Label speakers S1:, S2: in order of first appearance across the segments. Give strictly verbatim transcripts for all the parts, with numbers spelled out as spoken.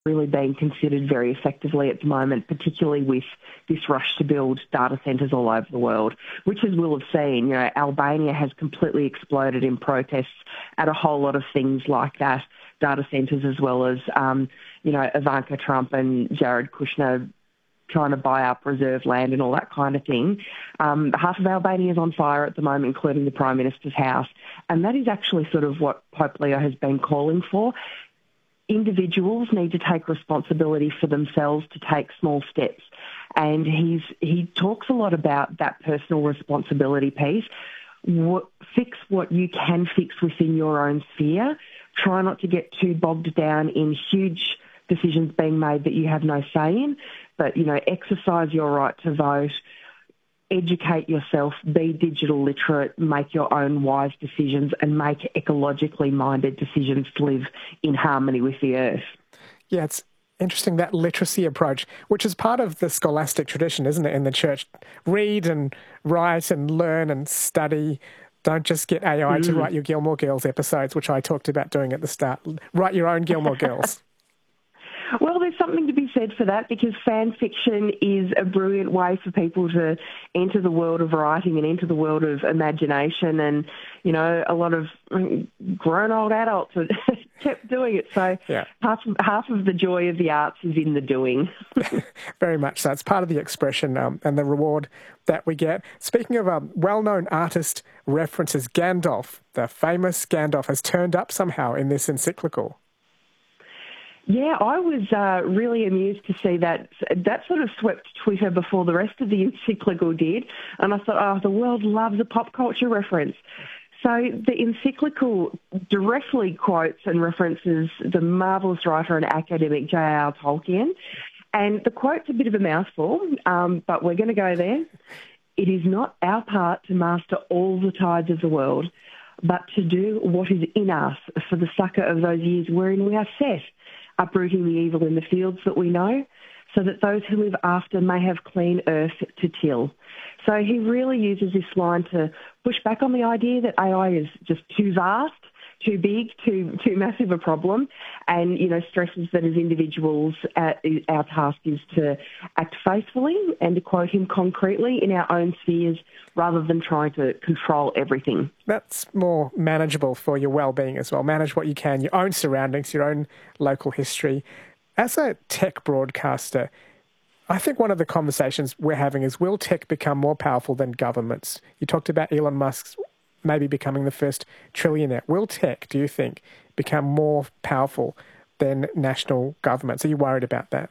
S1: really being considered very effectively at the moment, particularly with this rush to build data centres all over the world, which, as we'll have seen, you know, Albania has completely exploded in protests at a whole lot of things like that, data centres, as well as, um, you know, Ivanka Trump and Jared Kushner trying to buy up reserve land and all that kind of thing. Um, half of Albania is on fire at the moment, including the Prime Minister's house. And that is actually sort of what Pope Leo has been calling for. Individuals need to take responsibility for themselves to take small steps. And he's he talks a lot about that personal responsibility piece. What, fix what you can fix within your own sphere. Try not to get too bogged down in huge decisions being made that you have no say in, but, you know, exercise your right to vote, educate yourself, be digital literate, make your own wise decisions and make ecologically minded decisions to live in harmony with the earth.
S2: Yeah, it's interesting, that literacy approach, which is part of the scholastic tradition, isn't it, in the church? Read and write and learn and study. Don't just get A I mm. to write your Gilmore Girls episodes, which I talked about doing at the start. Write your own Gilmore Girls.
S1: Well, there's something to be said for that, because fan fiction is a brilliant way for people to enter the world of writing and enter the world of imagination. And, you know, a lot of grown old adults have kept doing it. So yeah. half, half of the joy of the arts is in the doing.
S2: Very much so. It's part of the expression um, and the reward that we get. Speaking of um, well-known artist references, Gandalf, the famous Gandalf, has turned up somehow in this encyclical.
S1: Yeah, I was uh, really amused to see that. That sort of swept Twitter before the rest of the encyclical did. And I thought, oh, the world loves a pop culture reference. So the encyclical directly quotes and references the marvellous writer and academic J R R Tolkien. And the quote's a bit of a mouthful, um, but we're going to go there. It is not our part to master all the tides of the world, but to do what is in us for the succour of those years wherein we are set, uprooting the evil in the fields that we know, so that those who live after may have clean earth to till. So he really uses this line to push back on the idea that A I is just too vast, too big, too too massive a problem, and, you know, stresses that as individuals, uh, our task is to act faithfully and, to quote him, concretely in our own spheres, rather than trying to control everything.
S2: That's more manageable for your well-being as well. Manage what you can, your own surroundings, your own local history. As a tech broadcaster, I think one of the conversations we're having is, will tech become more powerful than governments? You talked about Elon Musk's maybe becoming the first trillionaire. Will tech, do you think, become more powerful than national governments? Are you worried about that?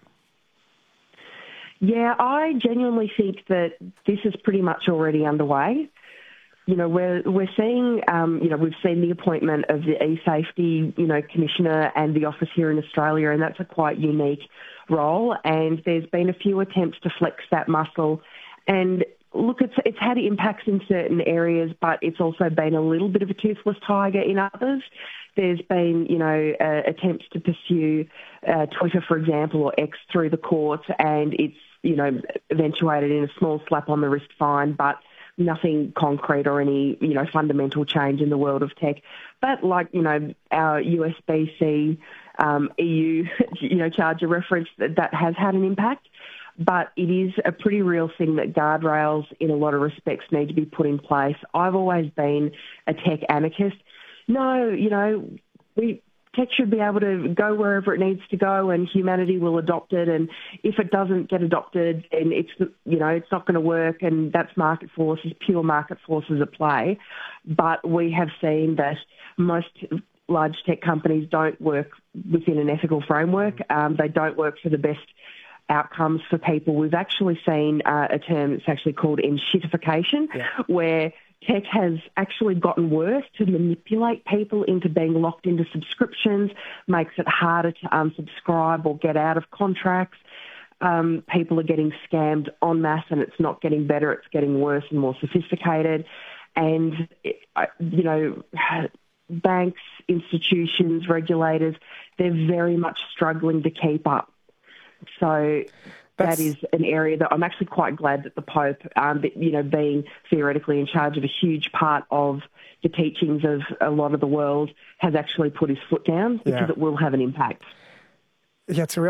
S1: Yeah, I genuinely think that this is pretty much already underway. You know, we're we're seeing, um, you know, we've seen the appointment of the e-safety, you know, commissioner and the office here in Australia, and that's a quite unique role. And there's been a few attempts to flex that muscle. And look, it's it's had impacts in certain areas, but it's also been a little bit of a toothless tiger in others. There's been, you know, uh, attempts to pursue uh, Twitter, for example, or X through the courts, and it's, you know, eventuated in a small slap on the wrist fine, but nothing concrete or any, you know, fundamental change in the world of tech. But like, you know, our U S B C um, E U, you know, charger reference, that, that has had an impact. But it is a pretty real thing that guardrails in a lot of respects need to be put in place. I've always been a tech anarchist. No, you know, we tech should be able to go wherever it needs to go, and humanity will adopt it. And if it doesn't get adopted, then it's, you know, it's not going to work, and that's market forces, pure market forces at play. But we have seen that most large tech companies don't work within an ethical framework. Um, they don't work for the best outcomes for people. We've actually seen uh, a term that's actually called enshittification, yeah. where tech has actually gotten worse to manipulate people into being locked into subscriptions, makes it harder to unsubscribe or get out of contracts. Um, people are getting scammed en masse, and it's not getting better, it's getting worse and more sophisticated. And, you know, banks, institutions, regulators, they're very much struggling to keep up. So That's... that is an area that I'm actually quite glad that the Pope, um, you know, being theoretically in charge of a huge part of the teachings of a lot of the world, has actually put his foot down, because yeah. it will have an impact.
S2: Yeah, it's a real